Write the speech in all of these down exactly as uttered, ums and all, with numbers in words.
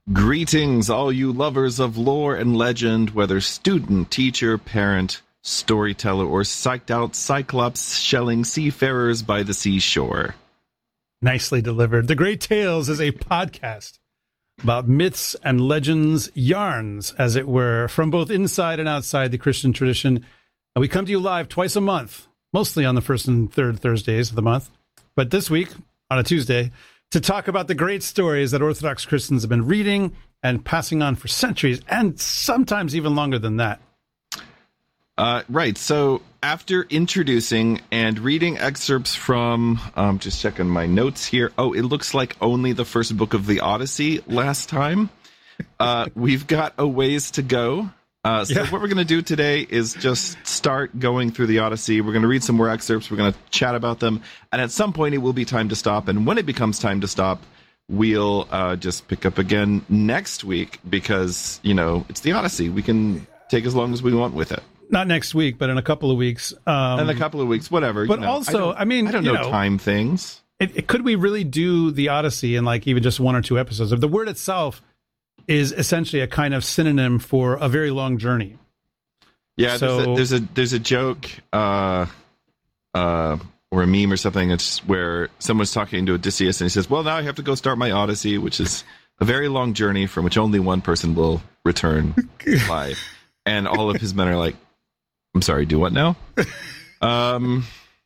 Greetings, all you lovers of lore and legend, whether student, teacher, parent, storyteller, or psyched-out cyclops shelling seafarers by the seashore. Nicely delivered. The Great Tales is a podcast about myths and legends, yarns, as it were, from both inside and outside the Christian tradition. And we come to you live twice a month, mostly on the first and third Thursdays of the month, but this week, on a Tuesday, to talk about the great stories that Orthodox Christians have been reading and passing on for centuries, and sometimes even longer than that. Uh, right. So after introducing and reading excerpts from, um, just checking my notes here. Oh, it looks like only the first book of the Odyssey last time. Uh, we've got a ways to go. Uh, so yeah. What we're going to do today is just start going through the Odyssey. We're going to read some more excerpts. We're going to chat about them. And at some point, it will be time to stop. And when it becomes time to stop, we'll uh, just pick up again next week because, you know, it's the Odyssey. We can take as long as we want with it. Not next week, but in a couple of weeks. Um, in a couple of weeks, whatever. But you know, also, I, I mean, I don't you know, know time things. It, it, could we really do the Odyssey in like even just one or two episodes? The word itself is essentially a kind of synonym for a very long journey. Yeah, so, there's, a, there's a there's a joke uh, uh, or a meme or something. It's where someone's talking to Odysseus and he says, "Well, now I have to go start my Odyssey, which is a very long journey from which only one person will return alive." And all of his men are like, "I'm sorry, do what now?" um,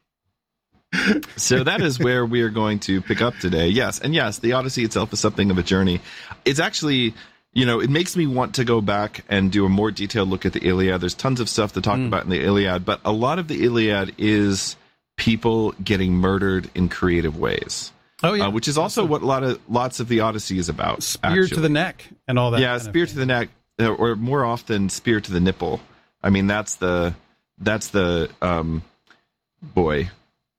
so that is where we are going to pick up today. Yes, and yes, the Odyssey itself is something of a journey. It's actually, you know, it makes me want to go back and do a more detailed look at the Iliad. There's tons of stuff to talk mm. about in the Iliad, but a lot of the Iliad is people getting murdered in creative ways. Oh yeah, uh, which is also what a lot of lots of the Odyssey is about. Spear actually. to the neck and all that. Yeah, spear to the neck, or more often, spear to the nipple. I mean, that's the that's the um, boy.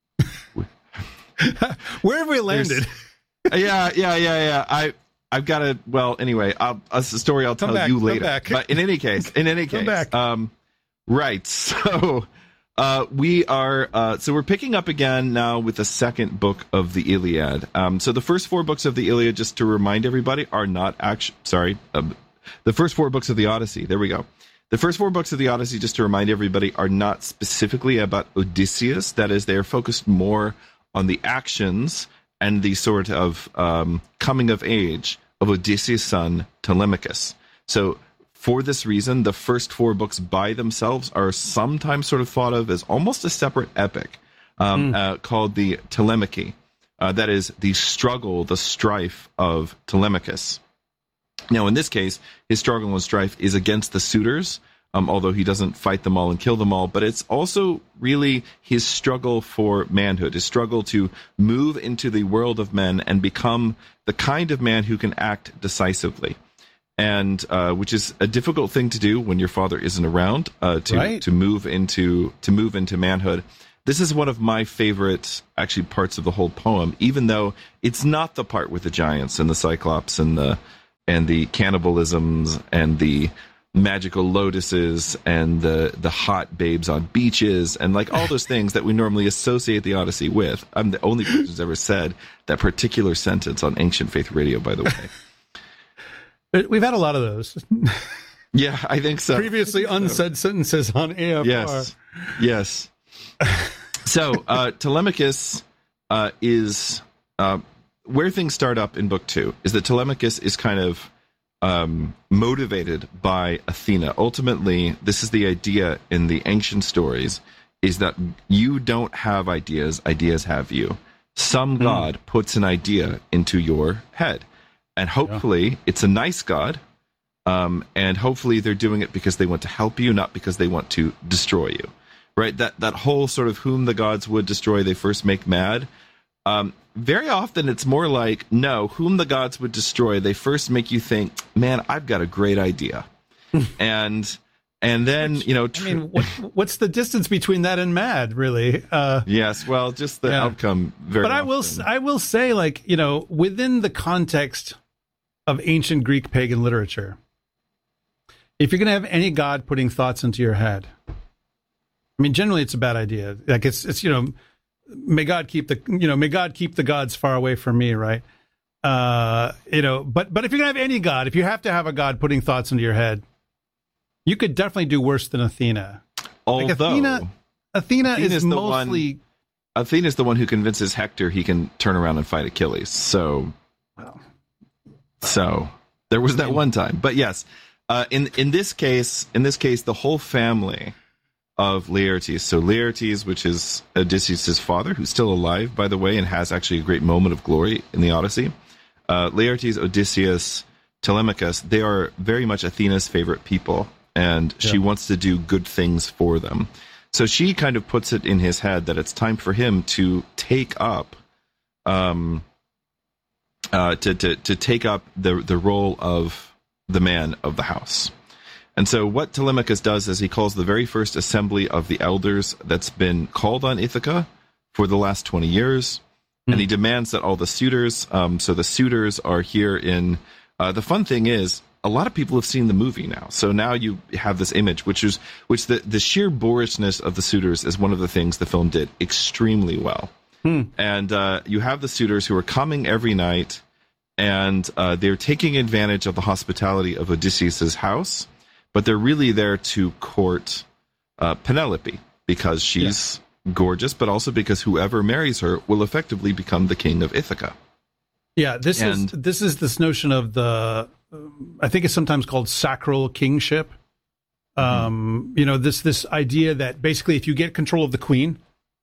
Where have we landed? yeah, yeah, yeah, yeah. I I've got to. Well, anyway, I'll, it's a story I'll come tell back, you later. Back. But in any case, in any come case, back. Um, right. So uh, we are. Uh, so we're picking up again now with the second book of the Iliad. Um, so the first four books of the Iliad, just to remind everybody, are not actually. Sorry, um, the first four books of the Odyssey. There we go. The first four books of the Odyssey, just to remind everybody, are not specifically about Odysseus. That is, they are focused more on the actions and the sort of um, coming of age of Odysseus' son, Telemachus. So for this reason, the first four books by themselves are sometimes sort of thought of as almost a separate epic um, mm. uh, called the Telemachy. Uh, that is the struggle, the strife of Telemachus. Now, in this case, his struggle and strife is against the suitors, um, although he doesn't fight them all and kill them all. But it's also really his struggle for manhood, his struggle to move into the world of men and become the kind of man who can act decisively, and uh, which is a difficult thing to do when your father isn't around uh, to right. to move into to move into manhood. This is one of my favorite, actually, parts of the whole poem, even though it's not the part with the giants and the Cyclops and the and the cannibalisms and the magical lotuses and the the hot babes on beaches and like all those things that we normally associate the Odyssey with. I'm the only person who's ever said that particular sentence on Ancient Faith Radio, by the way. We've had a lot of those. Yeah, I think so. Previously think unsaid so. sentences on A F R. Yes, yes. So uh, Telemachus uh, is... Uh, where things start up in book two is that Telemachus is kind of um, motivated by Athena. Ultimately, this is the idea in the ancient stories, is that you don't have ideas, ideas have you. Some mm. god puts an idea into your head. And hopefully, yeah. it's a nice god, um, and hopefully they're doing it because they want to help you, not because they want to destroy you. Right? That, that whole sort of whom the gods would destroy, they first make mad. Um, very often it's more like, no, whom the gods would destroy, they first make you think, man, I've got a great idea. and and then, Which, you know... Tr- I mean, what, what's the distance between that and mad, really? Uh, yes, well, just the yeah. outcome very But I often. will, I will say, like, you know, within the context of ancient Greek pagan literature, if you're going to have any god putting thoughts into your head, I mean, generally it's a bad idea. Like, it's, it's you know... May God keep the you know may God keep the gods far away from me, right? Uh, you know, but but if you're gonna have any god, if you have to have a god putting thoughts into your head, you could definitely do worse than Athena. Although like Athena, Athena, Athena is, is the mostly one, Athena is the one who convinces Hector he can turn around and fight Achilles. So, well, so there was that one time. But yes, uh, in in this case, in this case, the whole family of Laertes. So Laertes, which is Odysseus' father, who's still alive, by the way, and has actually a great moment of glory in the Odyssey. Uh, Laertes, Odysseus, Telemachus, they are very much Athena's favorite people, and yeah. she wants to do good things for them. So she kind of puts it in his head that it's time for him to take up, um, uh, to to to take up the the role of the man of the house. And so what Telemachus does is he calls the very first assembly of the elders that's been called on Ithaca for the last twenty years. Mm. And he demands that all the suitors, um, so the suitors are here in, uh, the fun thing is, a lot of people have seen the movie now. So now you have this image, which is, which the, the sheer boorishness of the suitors is one of the things the film did extremely well. Mm. And uh, you have the suitors who are coming every night, and uh, they're taking advantage of the hospitality of Odysseus' house. But they're really there to court uh, Penelope because she's yeah. gorgeous, but also because whoever marries her will effectively become the king of Ithaca. Yeah, this and, is this is this notion of the, um, I think it's sometimes called sacral kingship. Um, mm-hmm. You know, this this idea that basically if you get control of the queen,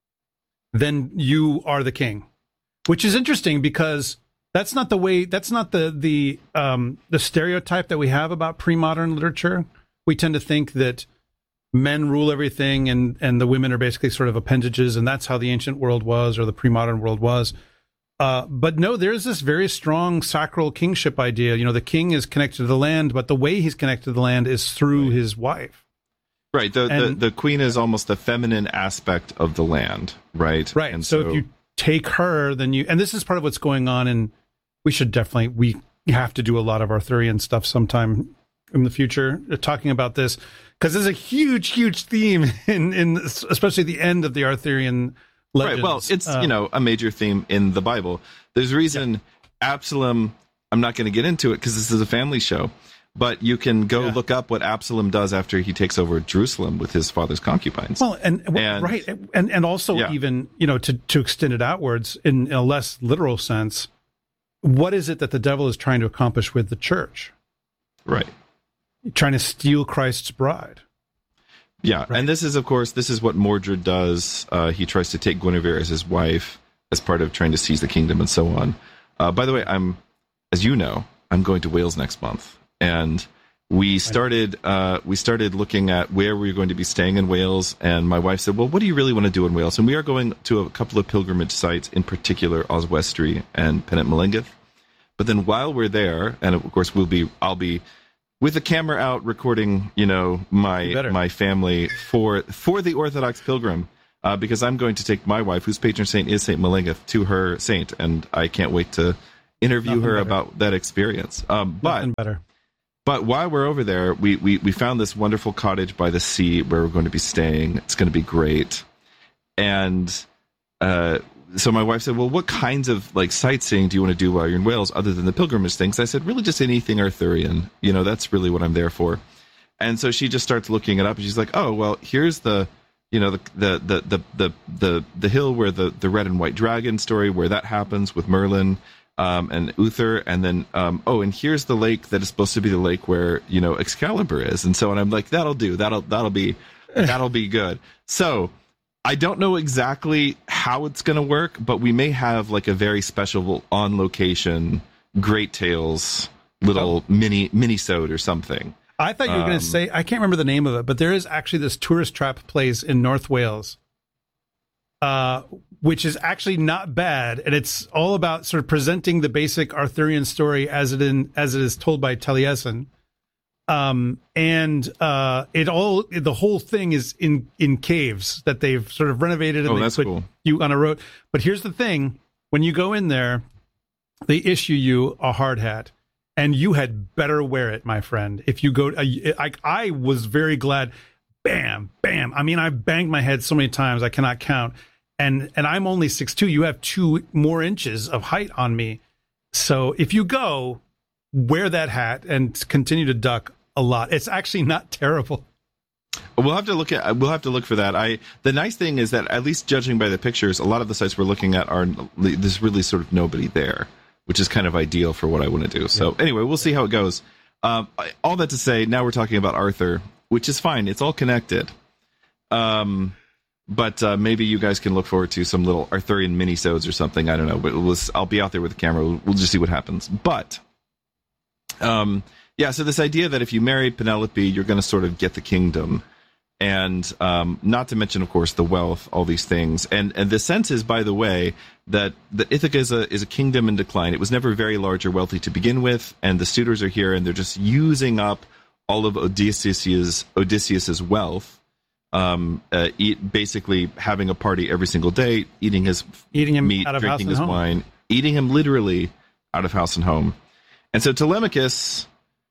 then you are the king, which is interesting because that's not the way. That's not the the um, the stereotype that we have about pre-modern literature. We tend to think that men rule everything and, and the women are basically sort of appendages, and that's how the ancient world was or the pre-modern world was. Uh, but no, there's this very strong sacral kingship idea. You know, the king is connected to the land, but the way he's connected to the land is through right. his wife. Right. The, and, the the queen is almost the feminine aspect of the land, right? Right. And so, so if you take her, then you... And this is part of what's going on, and we should definitely... We have to do a lot of Arthurian stuff sometime in the future, talking about this, because there's a huge, huge theme in, in especially the end of the Arthurian legends. Right. Well, it's uh, you know a major theme in the Bible. There's a reason yeah. Absalom. I'm not going to get into it because this is a family show, but you can go yeah. look up what Absalom does after he takes over Jerusalem with his father's concubines. Well, and, and right, and and also yeah. even you know to to extend it outwards in, in a less literal sense, what is it that the devil is trying to accomplish with the church? Right. Trying to steal Christ's bride. Yeah, right. And this is, of course, this is what Mordred does. Uh, he tries to take Guinevere as his wife as part of trying to seize the kingdom and so on. Uh, by the way, I'm, as you know, I'm going to Wales next month, and we started uh, we started looking at where we were going to be staying in Wales. And my wife said, "Well, what do you really want to do in Wales?" And we are going to a couple of pilgrimage sites, in particular Oswestry and Pen y Meleingith. But then while we're there, and of course we'll be, I'll be. with the camera out recording, you know, my my family for for the Orthodox pilgrim, uh, because I'm going to take my wife, whose patron saint is Saint Meleingith, to her saint, and I can't wait to interview Nothing her better. about that experience. Um, but Nothing better. But while we're over there, we, we we found this wonderful cottage by the sea where we're going to be staying. It's going to be great, and uh, so my wife said, "Well, what kinds of like sightseeing do you want to do while you're in Wales, other than the pilgrimage things?" I said, "Really, just anything Arthurian. You know, that's really what I'm there for." And so she just starts looking it up, and she's like, "Oh, well, here's the, you know, the the the the the the, the hill where the the red and white dragon story where that happens with Merlin." Um, and Uther, and then um, oh, and here's the lake that is supposed to be the lake where you know Excalibur is, and so and I'm like, that'll do, that'll that'll be that'll be good. So I don't know exactly how it's going to work, but we may have like a very special on location Great Tales little oh. mini mini-sode or something. I thought you were um, going to say, I can't remember the name of it, but there is actually this tourist trap place in North Wales. Uh, which is actually not bad, and it's all about sort of presenting the basic Arthurian story as it in as it is told by Taliesin. Um, and uh, it all the whole thing is in in caves that they've sort of renovated, and oh, they that's put cool. you on a road. But here's the thing: when you go in there, they issue you a hard hat, and you had better wear it, my friend. If you go, I, I was very glad. Bam, bam. I mean, I've banged my head so many times I cannot count. And and I'm only six two. You have two more inches of height on me. So if you go, wear that hat and continue to duck a lot. It's actually not terrible. We'll have to look at. We'll have to look for that. I. The nice thing is that, at least judging by the pictures, a lot of the sites we're looking at are there's really sort of nobody there, which is kind of ideal for what I want to do. So yeah. Anyway, we'll see how it goes. Um, all that to say, now we're talking about Arthur, which is fine. It's all connected. Um, but uh, maybe you guys can look forward to some little Arthurian minisodes or something. I don't know. But we'll, I'll be out there with the camera. We'll, we'll just see what happens. But. Um. Yeah, so this idea that if you marry Penelope, you're going to sort of get the kingdom, and um, not to mention, of course, the wealth, all these things. And and the sense is, by the way, that, that Ithaca is a, is a kingdom in decline. It was never very large or wealthy to begin with, and the suitors are here, and they're just using up all of Odysseus's, Odysseus's wealth, um, uh, eat, basically having a party every single day, eating his eating him meat, out of drinking house his and home. wine, eating him literally out of house and home. And so Telemachus...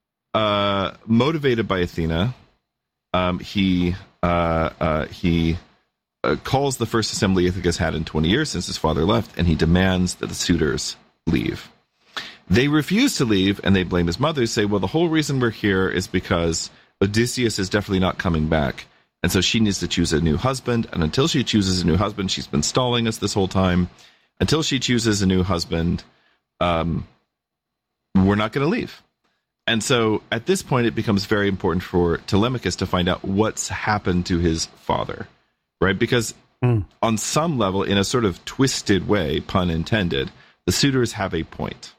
Uh, motivated by Athena, um, he uh, uh, he uh, calls the first assembly Ithaca's had in twenty years since his father left, and he demands that the suitors leave. They refuse to leave, and they blame his mother, say, well, the whole reason we're here is because Odysseus is definitely not coming back, and so she needs to choose a new husband, and until she chooses a new husband, she's been stalling us this whole time. Until she chooses a new husband, um, we're not going to leave. And so at this point, it becomes very important for Telemachus to find out what's happened to his father, right? Because mm. on some level, in a sort of twisted way, pun intended, the suitors have a point.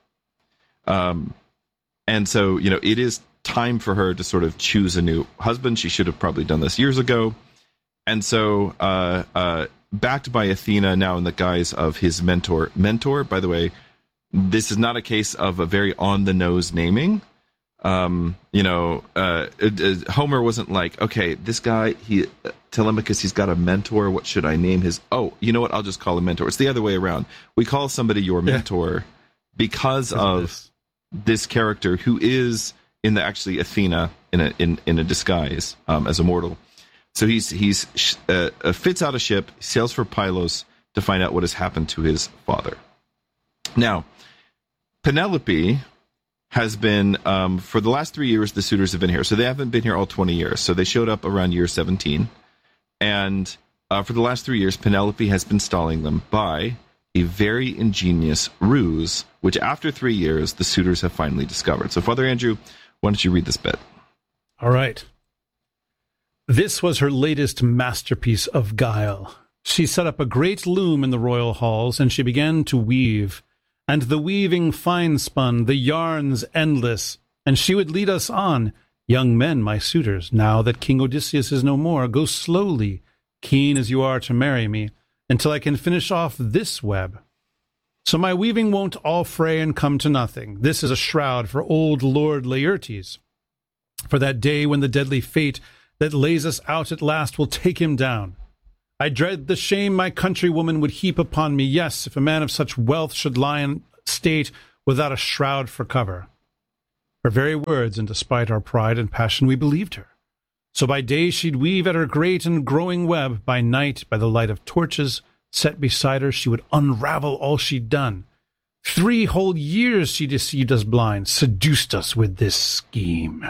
Um, and so, you know, it is time for her to sort of choose a new husband. She should have probably done this years ago. And so, uh, uh, backed by Athena, now in the guise of his mentor, mentor, by the way, this is not a case of a very on-the-nose naming. Um, you know, uh, uh, Homer wasn't like, okay, this guy, he, uh, Telemachus, he's got a mentor. What should I name his? Oh, you know what? I'll just call him mentor. It's the other way around. We call somebody your mentor yeah. because Isn't of this? this character who is in the actually Athena in a in, in a disguise um, as a mortal. So he's he's uh, uh, fits out a ship, sails for Pylos to find out what has happened to his father. Now, Penelope has been, um, for the last three years, the suitors have been here. So they haven't been here all twenty years. So they showed up around year seventeen. And uh, for the last three years, Penelope has been stalling them by a very ingenious ruse, which after three years, the suitors have finally discovered. So, Father Andrew, why don't you read this bit? All right. This was her latest masterpiece of guile. She set up a great loom in the royal halls, and she began to weave. And the weaving fine spun, the yarns endless, and she would lead us on. Young men, my suitors, now that King Odysseus is no more, go slowly, keen as you are to marry me, until I can finish off this web. So my weaving won't all fray and come to nothing. This is a shroud for old Lord Laertes, for that day when the deadly fate that lays us out at last will take him down. I dread the shame my countrywoman would heap upon me. Yes, if a man of such wealth should lie in state without a shroud for cover. Her very words, and despite our pride and passion, we believed her. So by day she'd weave at her great and growing web. By night, by the light of torches set beside her, she would unravel all she'd done. Three whole years she deceived us blind, seduced us with this scheme.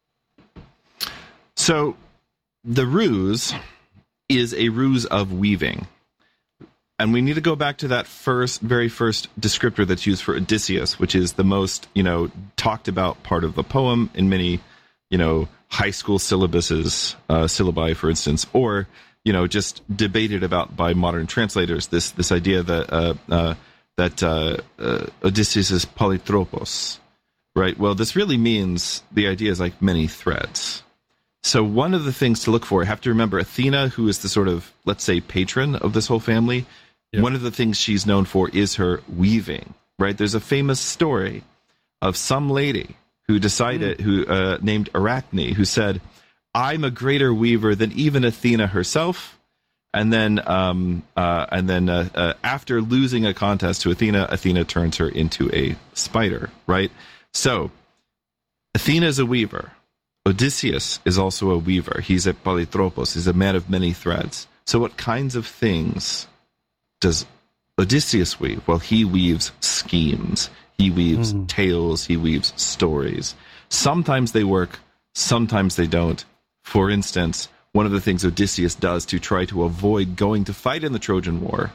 So the ruse is a ruse of weaving. And we need to go back to that first, very first descriptor that's used for Odysseus, which is the most, you know, talked about part of the poem in many, you know, high school syllabuses, uh, syllabi, for instance, or, you know, just debated about by modern translators. This this idea that uh, uh, that uh, uh, Odysseus is polytropos, right? Well, this really means the idea is like many threads. So one of the things to look for, I have to remember Athena, who is the sort of, let's say, patron of this whole family. Yep. One of the things she's known for is her weaving, right? There's a famous story of some lady who decided, mm. who uh, named Arachne, who said, I'm a greater weaver than even Athena herself. And then, um, uh, and then uh, uh, after losing a contest to Athena, Athena turns her into a spider, right? So Athena is a weaver. Odysseus is also a weaver. He's a polytropos. He's a man of many threads. So what kinds of things does Odysseus weave? Well, he weaves schemes. He weaves Mm. tales, he weaves stories. Sometimes they work, sometimes they don't. For instance, one of the things Odysseus does to try to avoid going to fight in the Trojan War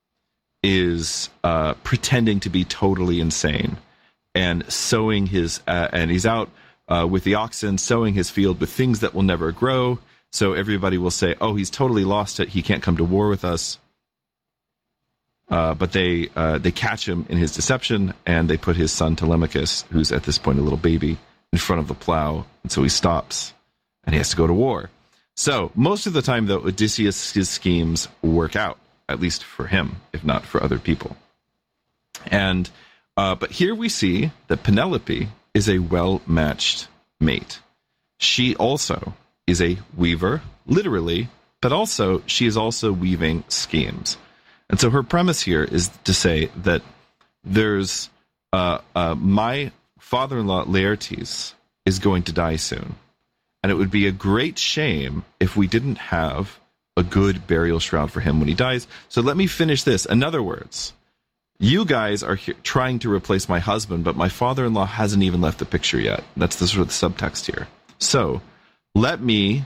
is uh, pretending to be totally insane and sowing his, uh, and he's out uh, with the oxen, sowing his field with things that will never grow. So everybody will say, oh, he's totally lost it. He can't come to war with us. Uh, but they uh, they catch him in his deception, and they put his son Telemachus, who's at this point a little baby, in front of the plow. And so he stops, and he has to go to war. So most of the time, though, Odysseus' schemes work out, at least for him, if not for other people. And uh, but here we see that Penelope is a well-matched mate. She also is a weaver, literally, but also she is also weaving schemes. And so her premise here is to say that there's uh, uh, my father-in-law Laertes is going to die soon, and it would be a great shame if we didn't have a good burial shroud for him when he dies. So let me finish this. In other words, you guys are here trying to replace my husband, but my father-in-law hasn't even left the picture yet. That's the sort of the subtext here. So let me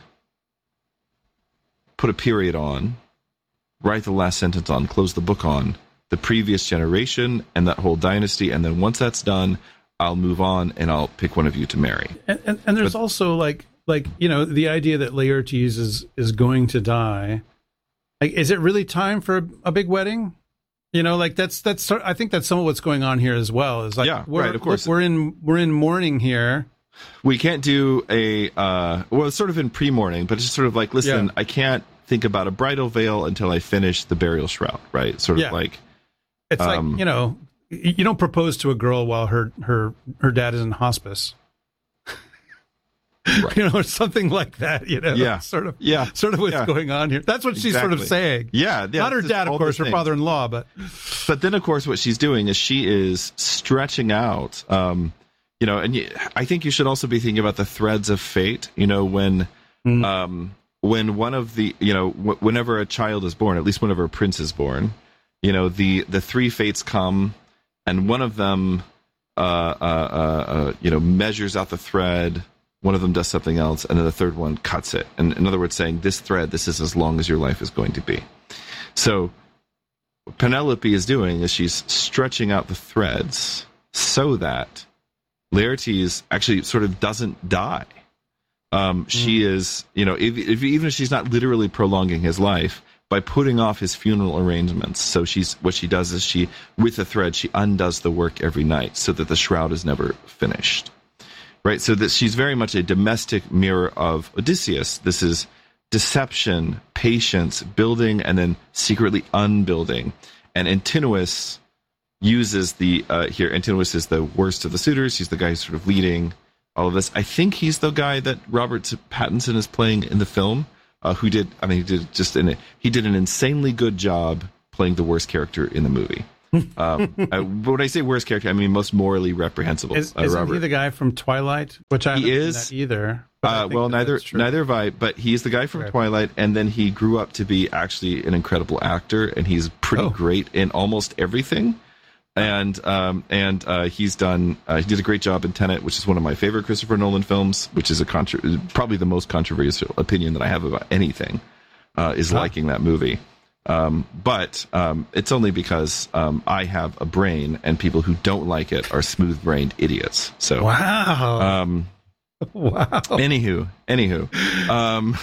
put a period on, write the last sentence on, close the book on the previous generation and that whole dynasty, and then once that's done, I'll move on and I'll pick one of you to marry. And, and, and there's but, also like like you know the idea that Laertes is is going to die. Like, is it really time for a, a big wedding? You know, like that's that's I think that's some of what's going on here as well. Is like, yeah, we're, right, of course, we're in we're in mourning here. We can't do a uh, well, it's sort of in pre-mourning, but it's just sort of like, listen, yeah. I can't think about a bridal veil until I finish the burial shroud, right? Sort of yeah. like it's um, like, you know, you don't propose to a girl while her her her dad is in hospice. Right. You know, something like that, you know, yeah. sort of, yeah. sort of what's yeah. going on here. That's what exactly. she's sort of saying. Yeah. yeah Not her dad, of course, her father-in-law, but. But then, of course, what she's doing is she is stretching out, um, you know, and you, I think you should also be thinking about the threads of fate, you know, when, mm. um, when one of the, you know, w- whenever a child is born, at least whenever a prince is born, you know, the, the three fates come, and one of them, uh, uh, uh, uh, you know, measures out the thread. One of them does something else, and then the third one cuts it. And in other words, saying this thread, this is as long as your life is going to be. So what Penelope is doing is she's stretching out the threads so that Laertes actually sort of doesn't die. Um, mm. She is, you know, if, if, even if she's not literally prolonging his life, by putting off his funeral arrangements. So she's what she does is she, with the thread, she undoes the work every night so that the shroud is never finished. Right, so that she's very much a domestic mirror of Odysseus. This is deception, patience, building, and then secretly unbuilding. And Antinous uses the, uh, here, Antinous is the worst of the suitors. He's the guy who's sort of leading all of this. I think he's the guy that Robert Pattinson is playing in the film, uh, who did, I mean, he did just, in a, he did an insanely good job playing the worst character in the movie. um, I, when I say worst character, I mean most morally reprehensible. Is, uh, isn't Robert. he the guy from Twilight? Which I he haven't is seen that either. Uh, well, neither neither have I. But he's the guy from okay. Twilight, and then he grew up to be actually an incredible actor, and he's pretty oh. great in almost everything. And um, and uh, he's done. Uh, he did a great job in Tenet, which is one of my favorite Christopher Nolan films. Which is a contra- probably the most controversial opinion that I have about anything. Uh, is huh. liking that movie. Um, but um, it's only because um, I have a brain, and people who don't like it are smooth-brained idiots. So wow, um, wow. Anywho, anywho, um,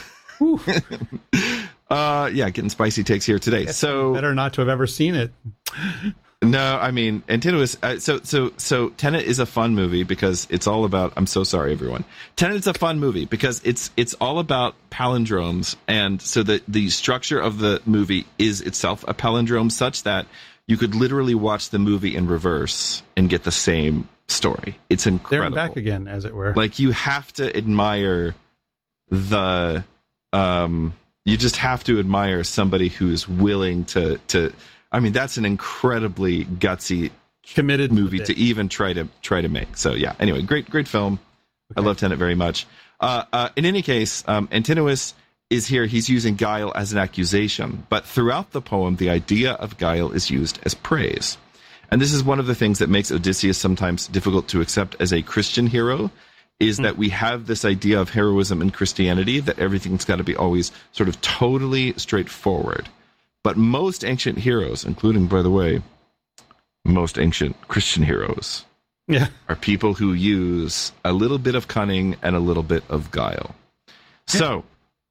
uh, yeah, getting spicy takes here today. So better not to have ever seen it. No, I mean, Antinous. Uh, so, so, so, Tenet is a fun movie because it's all about. I'm so sorry, everyone. Tenet is a fun movie because it's it's all about palindromes, and so the the structure of the movie is itself a palindrome, such that you could literally watch the movie in reverse and get the same story. It's incredible. They're back again, as it were. Like you have to admire the. Um, you just have to admire somebody who's willing to to. I mean, that's an incredibly gutsy, committed movie to even try to try to make. So yeah. Anyway, great great film. Okay. I love Tenet very much. Uh, uh, in any case, um, Antinous is here. He's using guile as an accusation, but throughout the poem, the idea of guile is used as praise. And this is one of the things that makes Odysseus sometimes difficult to accept as a Christian hero, is mm. that we have this idea of heroism in Christianity, that everything's got to be always sort of totally straightforward. But most ancient heroes, including, by the way, most ancient Christian heroes, yeah. are people who use a little bit of cunning and a little bit of guile. Yeah. So,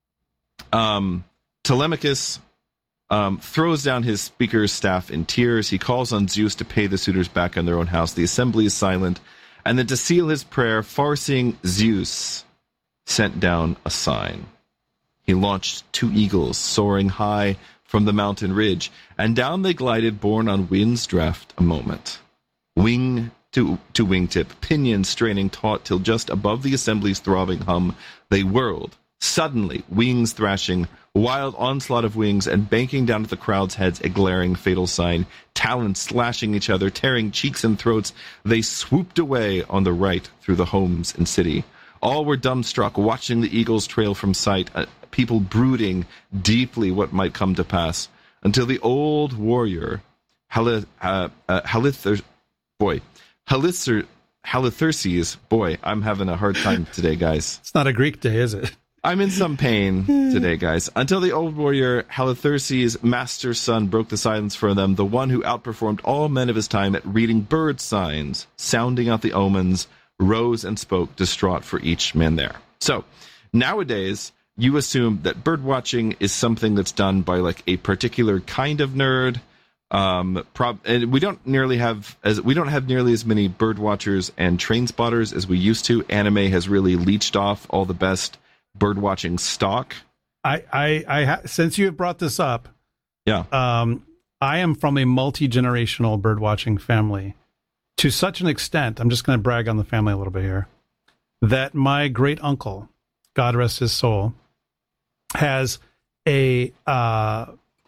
um, Telemachus um, throws down his speaker's staff in tears. He calls on Zeus to pay the suitors back in their own house. The assembly is silent. And then to seal his prayer, far-seeing Zeus sent down a sign. He launched two eagles soaring high from the mountain ridge, and down they glided, borne on wind's draught a moment. Wing to, to wingtip, pinions straining taut, till just above the assembly's throbbing hum, they whirled. Suddenly, wings thrashing, wild onslaught of wings, and banking down at the crowd's heads a glaring fatal sign, talons slashing each other, tearing cheeks and throats, they swooped away on the right through the homes and city. All were dumbstruck, watching the eagles trail from sight, uh, people brooding deeply what might come to pass, until the old warrior, Halith, uh, uh, Halithur, boy, Halithur, Halitherses, boy, I'm having a hard time today, guys. It's not a Greek day, is it? I'm in some pain today, guys. Until the old warrior, Halitherses' master son, broke the silence for them, the one who outperformed all men of his time at reading bird signs, sounding out the omens, rose and spoke, distraught for each man there. So, nowadays, you assume that bird watching is something that's done by like a particular kind of nerd. Um, prob- and we don't nearly have as we don't have nearly as many bird watchers and train spotters as we used to. Anime has really leached off all the best bird watching stock. I, I, I ha- since you have brought this up, yeah, um, I am from a multi-generational bird watching family to such an extent. I'm just going to brag on the family a little bit here, that my great uncle, God rest his soul, has a uh,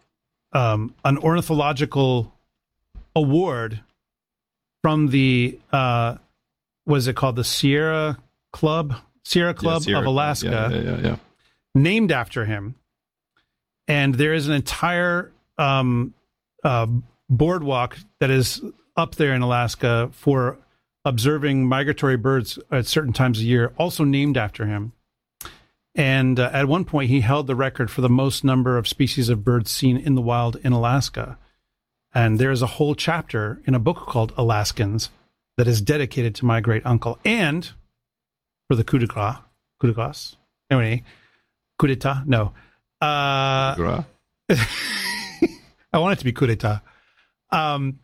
um, an ornithological award from the uh, what is it called, the Sierra Club, Sierra Club yeah, Sierra, of Alaska, yeah, yeah, yeah, yeah. named after him. And there is an entire um, uh, boardwalk that is up there in Alaska for observing migratory birds at certain times of year, also named after him. And uh, at one point, he held the record for the most number of species of birds seen in the wild in Alaska. And there is a whole chapter in a book called Alaskans that is dedicated to my great uncle. And for the coup de grace, coup de grace, anyway, coup d'etat, no. Uh, I want it to be coup d'etat. Um,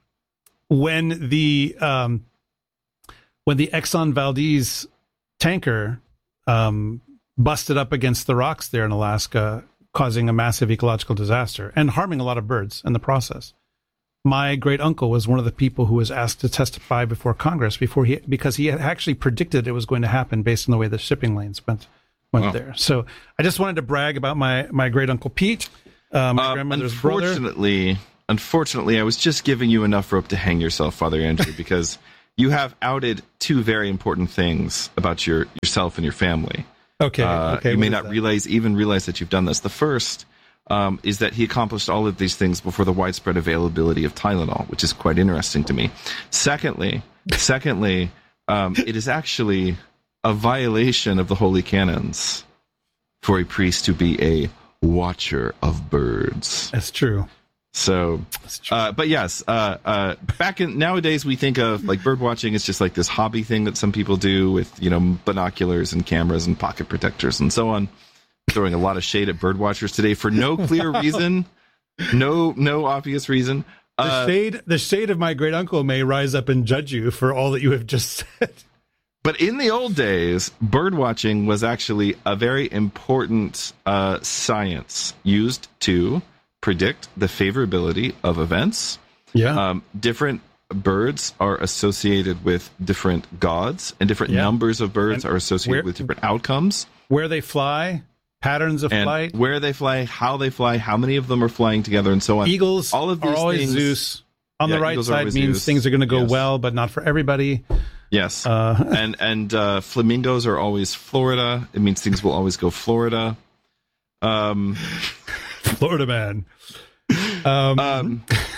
when the um, when the Exxon Valdez tanker um, busted up against the rocks there in Alaska, causing a massive ecological disaster and harming a lot of birds in the process, my great uncle was one of the people who was asked to testify before Congress before he because he had actually predicted it was going to happen based on the way the shipping lanes went went wow. there. So I just wanted to brag about my my great uncle Pete, uh, my uh, grandmother's unfortunately, brother. Unfortunately, I was just giving you enough rope to hang yourself, Father Andrew, because you have outed two very important things about your yourself and your family. Okay, uh, okay. You may not that? realize even realize that you've done this. The first um, is that he accomplished all of these things before the widespread availability of Tylenol, which is quite interesting to me. Secondly, secondly, um, it is actually a violation of the holy canons for a priest to be a watcher of birds. That's true. So, uh, but yes, uh, uh, back in nowadays we think of like bird watching as just like this hobby thing that some people do with, you know, binoculars and cameras and pocket protectors and so on. Throwing a lot of shade at bird watchers today for no clear reason, no no obvious reason. Uh, the shade, the shade of my great uncle may rise up and judge you for all that you have just said. But in the old days, bird watching was actually a very important uh, science used to predict the favorability of events. Yeah. Um, different birds are associated with different gods, and different yeah. numbers of birds and are associated where, with different outcomes. Where they fly, patterns of and flight. Where they fly, how they fly, how many of them are flying together, and so on. Eagles All of these are always things, Zeus. On yeah, the right Eagles side means Zeus. things are going to go yes. well, but not for everybody. Yes. Uh, and and uh, flamingos are always Florida. It means things will always go Florida. Um, Florida man. Um, um,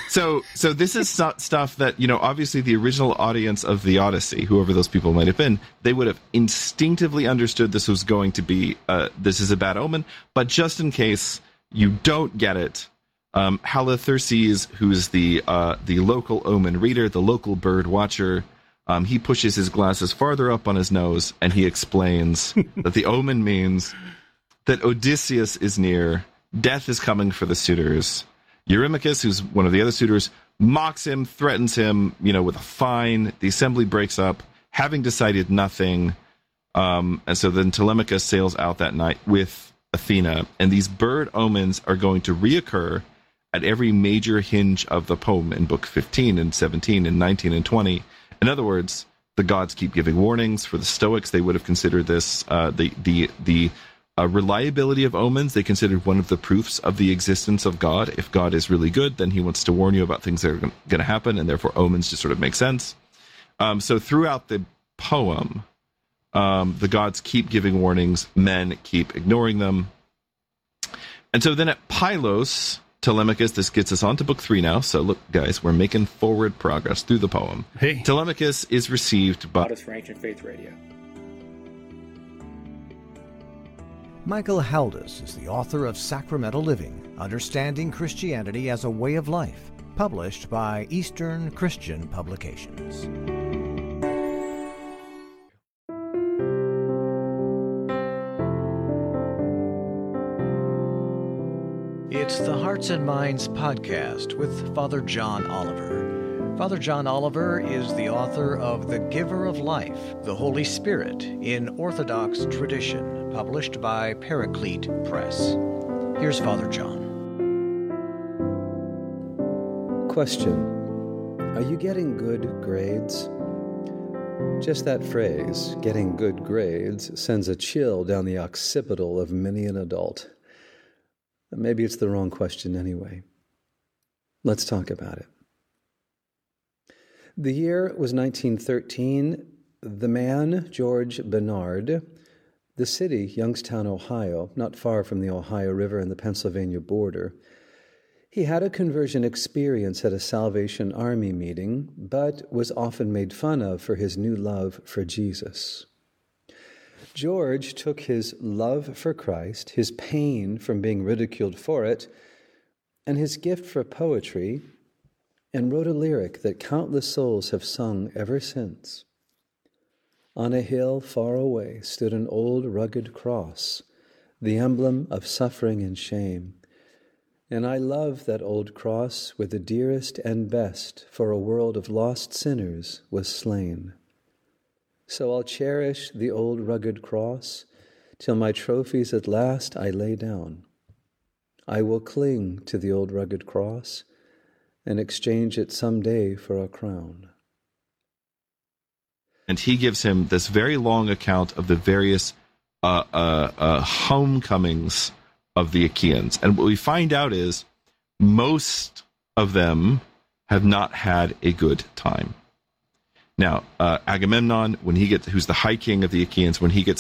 so so this is stuff that, you know, obviously the original audience of the Odyssey, whoever those people might have been, they would have instinctively understood this was going to be, uh, this is a bad omen. But just in case you don't get it, um, Halitherses, who's the uh, the local omen reader, the local bird watcher, um, he pushes his glasses farther up on his nose, and he explains that the omen means that Odysseus is near, death is coming for the suitors. Eurymachus, who's one of the other suitors, mocks him, threatens him, you know, with a fine. The assembly breaks up, having decided nothing. Um, and so then Telemachus sails out that night with Athena. And these bird omens are going to reoccur at every major hinge of the poem in book fifteen and seventeen and nineteen and twenty. In other words, the gods keep giving warnings. For the Stoics, they would have considered this uh, the the the Uh, reliability of omens. They considered one of the proofs of the existence of God. If God is really good, then he wants to warn you about things that are going to happen, and therefore omens just sort of make sense. Um, so throughout the poem, um, the gods keep giving warnings, men keep ignoring them. And so then at Pylos, Telemachus, this gets us on to book three now. So look, guys, we're making forward progress through the poem. Hey. Telemachus is received by... for Ancient Faith Radio. Michael Haldus is the author of Sacramental Living, Understanding Christianity as a Way of Life, published by Eastern Christian Publications. It's the Hearts and Minds podcast with Father John Oliver. Father John Oliver is the author of The Giver of Life, the Holy Spirit in Orthodox Tradition, published by Paraclete Press. Here's Father John. Question: are you getting good grades? Just that phrase, getting good grades, sends a chill down the occipital of many an adult. Maybe it's the wrong question anyway. Let's talk about it. The year was nineteen thirteen. The man, George Bernard, the city, Youngstown, Ohio, not far from the Ohio River and the Pennsylvania border. He had a conversion experience at a Salvation Army meeting, but was often made fun of for his new love for Jesus. George took his love for Christ, his pain from being ridiculed for it, and his gift for poetry, and wrote a lyric that countless souls have sung ever since. On a hill far away stood an old rugged cross, the emblem of suffering and shame. And I love that old cross where the dearest and best for a world of lost sinners was slain. So I'll cherish the old rugged cross till my trophies at last I lay down. I will cling to the old rugged cross and exchange it someday for a crown. And he gives him this very long account of the various uh, uh, uh, homecomings of the Achaeans. And what we find out is most of them have not had a good time. Now, uh, Agamemnon, when he gets, who's the high king of the Achaeans, when he gets